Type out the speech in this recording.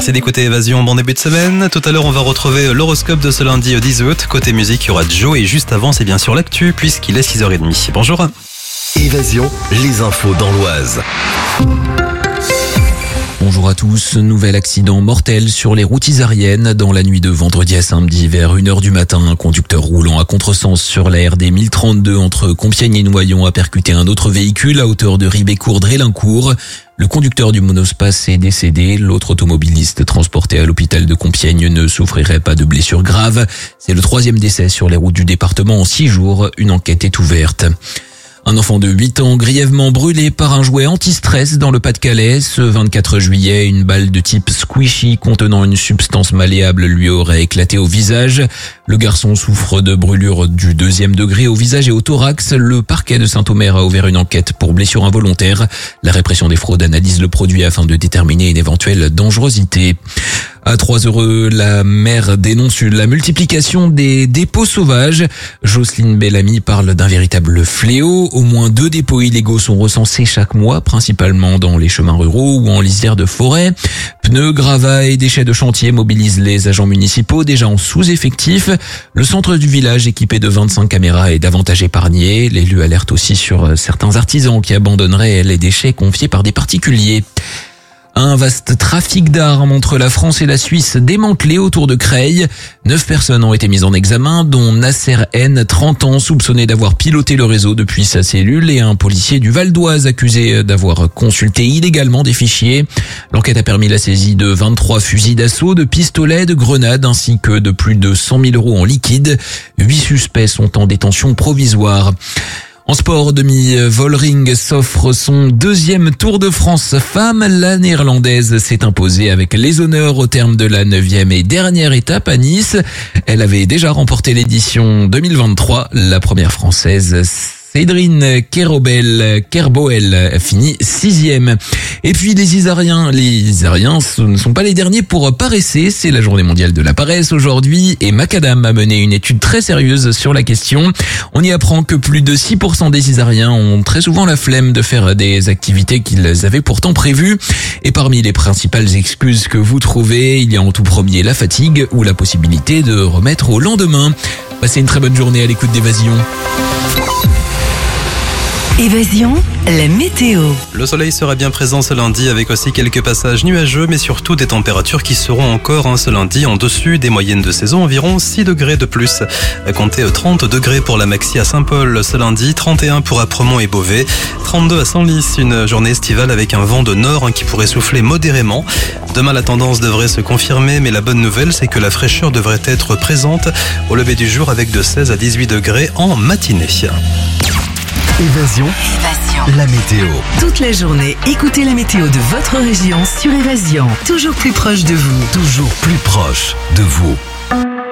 Merci d'écouter Évasion, bon début de semaine. Tout à l'heure, on va retrouver l'horoscope de ce lundi 10 août. Côté musique, il y aura Joe et juste avant, c'est bien sûr l'actu puisqu'il est 6h30. Bonjour. Évasion, les infos dans l'Oise. Bonjour à tous, nouvel accident mortel sur les routes isariennes. Dans la nuit de vendredi à samedi vers 1h du matin, un conducteur roulant à contresens sur la RD 1032 entre Compiègne et Noyon a percuté un autre véhicule à hauteur de Ribécourt-Drélincourt. Le conducteur du monospace est décédé. L'autre automobiliste transporté à l'hôpital de Compiègne ne souffrirait pas de blessures graves. C'est le 3e décès sur les routes du département en 6 jours. Une enquête est ouverte. Un enfant de 8 ans grièvement brûlé par un jouet anti-stress dans le Pas-de-Calais. Ce 24 juillet, une balle de type squishy contenant une substance malléable lui aurait éclaté au visage. Le garçon souffre de brûlures du 2e degré au visage et au thorax. Le parquet de Saint-Omer a ouvert une enquête pour blessure involontaire. La répression des fraudes analyse le produit afin de déterminer une éventuelle dangerosité. À Trois-Heureux, la maire dénonce la multiplication des dépôts sauvages. Jocelyne Bellamy parle d'un véritable fléau. Au moins 2 dépôts illégaux sont recensés chaque mois, principalement dans les chemins ruraux ou en lisière de forêt. Pneus, gravats et déchets de chantier mobilisent les agents municipaux déjà en sous-effectif. Le centre du village, équipé de 25 caméras, est davantage épargné. L'élu alerte aussi sur certains artisans qui abandonneraient les déchets confiés par des particuliers. Un vaste trafic d'armes entre la France et la Suisse démantelé autour de Creil. 9 personnes ont été mises en examen, dont Nasser N, 30 ans, soupçonné d'avoir piloté le réseau depuis sa cellule, et un policier du Val d'Oise accusé d'avoir consulté illégalement des fichiers. L'enquête a permis la saisie de 23 fusils d'assaut, de pistolets, de grenades, ainsi que de plus de 100 000 € en liquide. 8 suspects sont en détention provisoire. En sport, Demi Vollering s'offre son 2e Tour de France femme. La néerlandaise s'est imposée avec les honneurs au terme de la 9e et dernière étape à Nice. Elle avait déjà remporté l'édition 2023. La première française, Cédrine Kerboel finit 6e. Et puis les Isariens ne sont pas les derniers pour paresser. C'est la journée mondiale de la paresse aujourd'hui et Macadam a mené une étude très sérieuse sur la question. On y apprend que plus de 6% des Isariens ont très souvent la flemme de faire des activités qu'ils avaient pourtant prévues. Et parmi les principales excuses que vous trouvez, il y a en tout premier la fatigue ou la possibilité de remettre au lendemain. Passez une très bonne journée à l'écoute d'Évasion. Évasion, la météo. Le soleil sera bien présent ce lundi avec aussi quelques passages nuageux, mais surtout des températures qui seront encore ce lundi en dessus des moyennes de saison, environ 6 degrés de plus. Comptez 30 degrés pour la maxi à Saint-Paul ce lundi, 31 pour Apremont et Beauvais, 32 à Senlis, une journée estivale avec un vent de nord qui pourrait souffler modérément. Demain, la tendance devrait se confirmer, mais la bonne nouvelle, c'est que la fraîcheur devrait être présente au lever du jour avec de 16 à 18 degrés en matinée. Évasion, la météo. Toute la journée, écoutez la météo de votre région sur Évasion. Toujours plus proche de vous. Toujours plus proche de vous.